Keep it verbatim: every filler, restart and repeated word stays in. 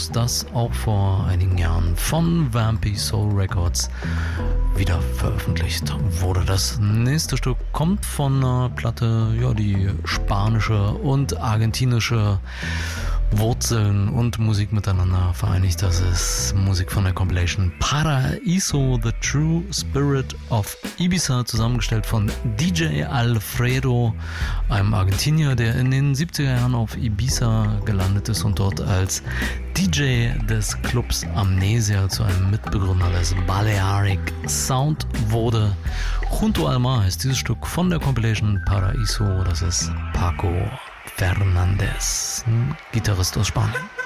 das auch vor einigen Jahren von Vampy Soul Records wieder veröffentlicht wurde. Das nächste Stück kommt von einer Platte, ja, die spanische und argentinische Wurzeln und Musik miteinander vereinigt. Das ist Musik von der Compilation Paraíso, The True Spirit of Ibiza, zusammengestellt von D J Alfredo, einem Argentinier, der in den siebziger Jahren auf Ibiza gelandet ist und dort als D J des Clubs Amnesia zu einem Mitbegründer des Balearic Sound wurde. Junto al Mar heißt dieses Stück von der Compilation Paraíso. Das ist Paco Fernandez, ein Gitarrist aus Spanien.